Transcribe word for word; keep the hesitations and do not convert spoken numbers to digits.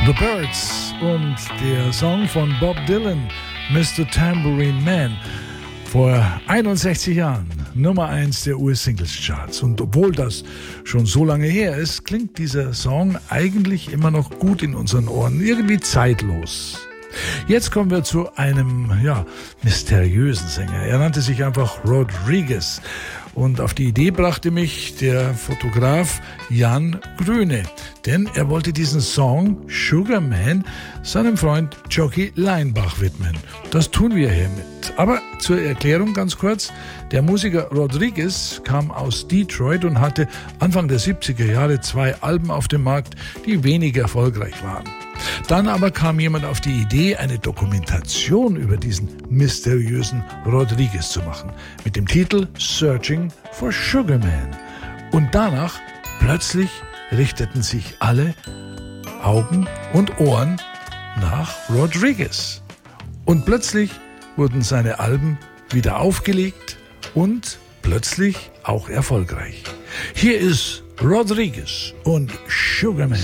The Byrds und der Song von Bob Dylan, Mister Tambourine Man, vor einundsechzig Jahren Nummer eins der U S-Singles-Charts. Und obwohl das schon so lange her ist, klingt dieser Song eigentlich immer noch gut in unseren Ohren, irgendwie zeitlos. Jetzt kommen wir zu einem, ja, mysteriösen Sänger. Er nannte sich einfach Rodriguez. Und auf die Idee brachte mich der Fotograf Jan Grüne. Denn er wollte diesen Song Sugar Man seinem Freund Jocky Leinbach widmen. Das tun wir hiermit. Aber zur Erklärung ganz kurz. Der Musiker Rodriguez kam aus Detroit und hatte Anfang der siebziger Jahre zwei Alben auf dem Markt, die wenig erfolgreich waren. Dann aber kam jemand auf die Idee, eine Dokumentation über diesen mysteriösen Rodriguez zu machen, mit dem Titel Searching for Sugar Man. Und danach plötzlich richteten sich alle Augen und Ohren nach Rodriguez. Und plötzlich wurden seine Alben wieder aufgelegt und plötzlich auch erfolgreich. Hier ist Rodriguez und Sugar Man.